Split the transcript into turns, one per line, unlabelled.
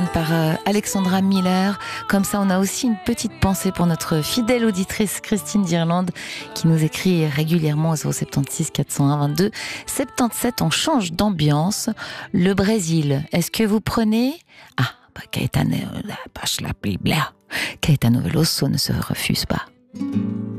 par Alexandra Miller. Comme ça, on a aussi une petite pensée pour notre fidèle auditrice Christine d'Irlande qui nous écrit régulièrement au 076 401 22 77. On change d'ambiance. Le Brésil, est-ce que vous prenez... Caetano Veloso ne se refuse pas.